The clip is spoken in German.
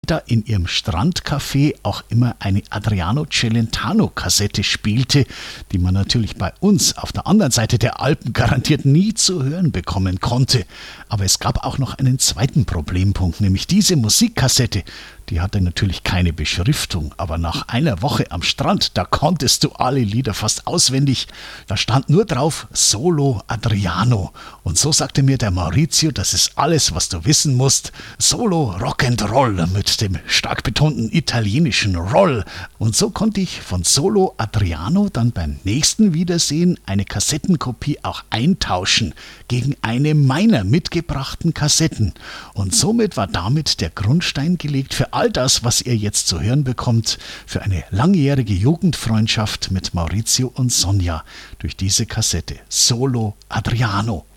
da in ihrem Strandcafé auch immer eine Adriano Celentano-Kassette spielte, die man natürlich bei uns auf der anderen Seite der Alpen garantiert nie zu hören bekommen konnte. Aber es gab auch noch einen zweiten Problempunkt, nämlich diese Musikkassette. Die hatte natürlich keine Beschriftung, aber nach einer Woche am Strand, da konntest du alle Lieder fast auswendig. Da stand nur drauf Solo Adriano. Und so sagte mir der Maurizio, das ist alles, was du wissen musst. Solo Rock'n'Roll mit dem stark betonten italienischen Roll. Und so konnte ich von Solo Adriano dann beim nächsten Wiedersehen eine Kassettenkopie auch eintauschen gegen eine meiner mitgebrachten Kassetten. Und somit war damit der Grundstein gelegt für all das, was ihr jetzt zu hören bekommt, für eine langjährige Jugendfreundschaft mit Maurizio und Sonja durch diese Kassette Solo Adriano.